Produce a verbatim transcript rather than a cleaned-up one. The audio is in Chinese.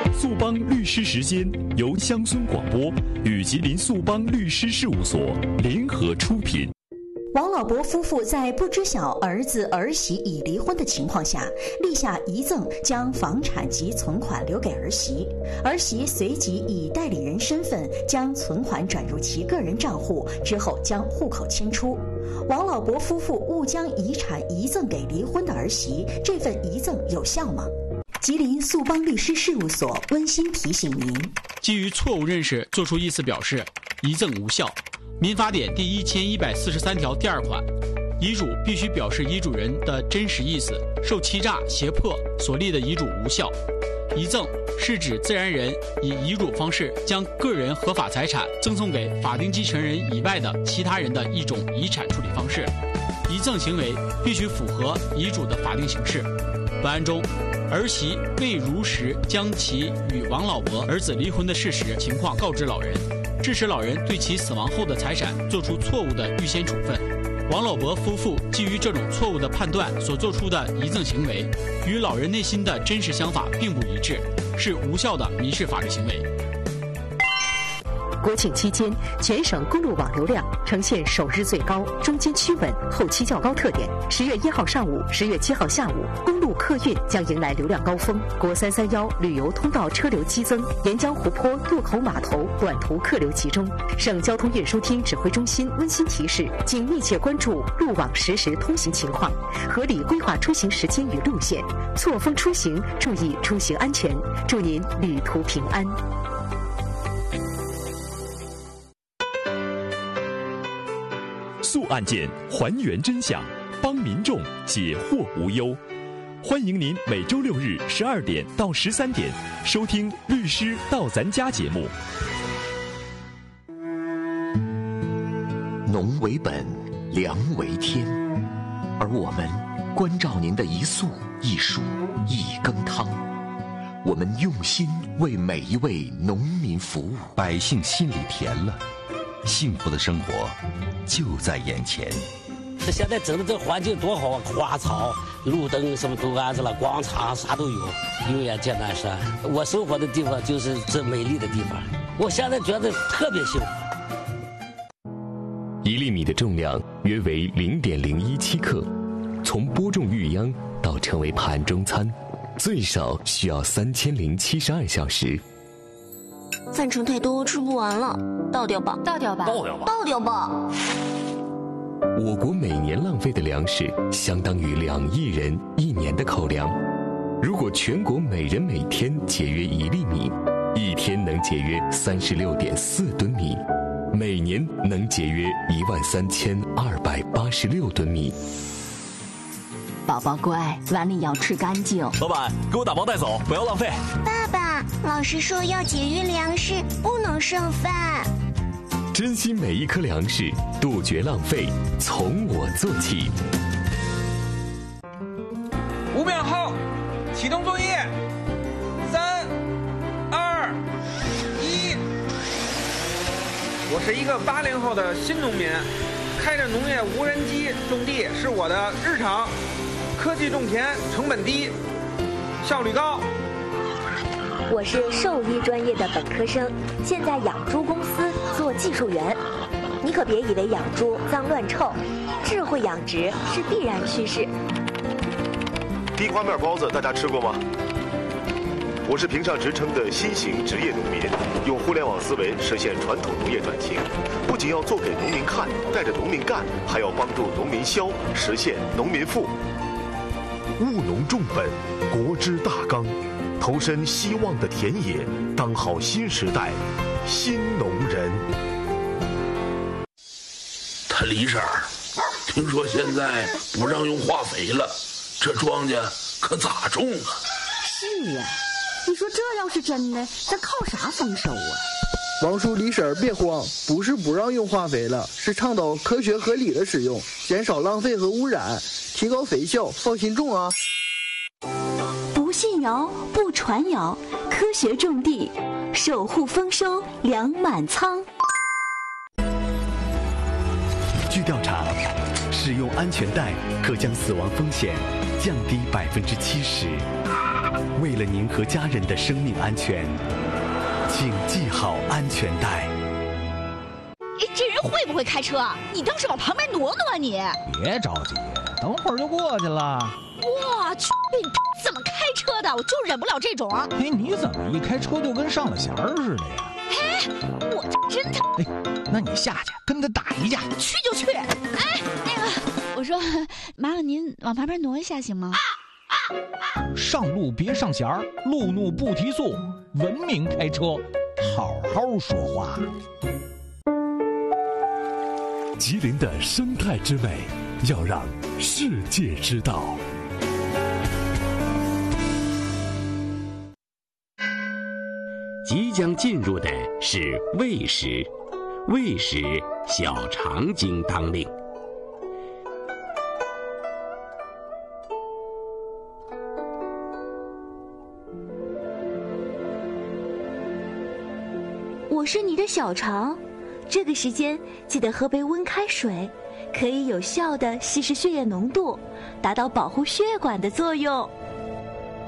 速邦律师时间由乡村广播与吉林速邦律师事务所联合出品。 王老伯夫妇在不知晓儿子儿媳已离婚的情况下，立下遗赠，将房产及存款留给儿媳。儿媳随即以代理人身份将存款转入其个人账户，之后将户口迁出。王老伯夫妇误将遗产遗赠给离婚的儿媳，这份遗赠有效吗？吉林速邦律师事务所温馨提醒您： 基于错误认识作出意思表示，遗赠无效。民法典第一千一百四十三条第二款，遗嘱必须表示遗嘱人的真实意思，受欺诈、胁迫所立的遗嘱无效。遗赠是指自然人以遗嘱方式将个人合法财产赠送给法定继承人以外的其他人的一种遗产处理方式。遗赠行为必须符合遗嘱的法定形式。本案中，儿媳未如实将其与王老伯儿子离婚的事实情况告知老人，致使老人对其死亡后的财产做出错误的预先处分。王老伯夫妇基于这种错误的判断所做出的遗赠行为，与老人内心的真实想法并不一致，是无效的民事法律行为。 国庆期间，全省公路网流量呈现首日最高、中间趋稳、后期较高特点。十月一号上午、十月七号下午，公路客运将迎来流量高峰。国三三幺旅游通道车流激增，沿江湖泊渡口码头短途客流集中。省交通运输厅指挥中心温馨提示，请密切关注路网实时通行情况，合理规划出行时间与路线，错峰出行，注意出行安全。祝您旅途平安。 速案件，还原真相，帮民众解惑无忧。欢迎您每周六日十二点到十三点收听《律师到咱家》节目。 农为本，粮为天，而我们关照您的一粟一蔬一羹汤。我们用心为每一位农民服务， 百姓心里甜了，幸福的生活就在眼前。 现在整的这环境多好啊，花草、路灯什么都安置了，广场啥都有，有眼见南山。我生活的地方就是这美丽的地方，我现在觉得特别幸福。 一粒米的重量约为零点零一七克，从播种育秧到成为盘中餐，最少需要三千零七十二小时。 饭盛太多，吃不完了，倒掉吧， 倒掉吧， 倒掉吧， 倒掉吧。 我国每年浪费的粮食相当于两亿人一年的口粮。如果全国每人每天节约一粒米，一天能节约三十六点四吨米，每年能节约一万三千二百八十六吨米。 宝宝乖，碗里要吃干净。 老板，给我打包带走，不要浪费。 爸爸，老师说要节约粮食，不能剩饭。 珍惜每一颗粮食，杜绝浪费，从我做起。 五秒后，启动作业。三、二、一。我是一个八零后的新农民，开着农业无人机种地是我的日常。科技种田，成本低，效率高。 我是兽医专业的本科生，现在养猪公司做技术员。你可别以为养猪脏乱臭，智慧养殖是必然趋势。 地瓜面包子大家吃过吗？我是评上职称的新型职业农民，用互联网思维实现传统农业转型，不仅要做给农民看，带着农民干，还要帮助农民消，实现农民富。务农重本，国之大纲，投身希望的田野，当好新时代新农人。 他李婶儿，听说现在不让用化肥了，这庄稼可咋种啊？ 是呀，你说这要是真的，咱靠啥丰收啊？ 王叔李婶儿别慌，不是不让用化肥了，是倡导科学合理的使用，减少浪费和污染，提高肥效，放心种啊。 不信谣，不传谣，科学种地，守护丰收，粮满仓。 据调查，使用安全带可将死亡风险降低百分之七十。 为了您和家人的生命安全，请系好安全带。 哎，这人会不会开车？你倒是往旁边挪挪啊你！ 别着急，等会儿就过去了。 我去，你怎么开车的？我就忍不了这种。 哎，你怎么一开车就跟上了弦儿似的呀？ 哎，我这真的…… 哎，那你下去跟他打一架。 去就去。哎，那个，我说，麻烦您往旁边挪一下行吗？ 上路别上弦儿，路怒不提速，文明开车，好好说话。 吉林的生态之美，要让世界知道。 即将进入的是未时，未时小肠经当令。 我是你的小肠，这个时间记得喝杯温开水，可以有效地稀释血液浓度，达到保护血管的作用。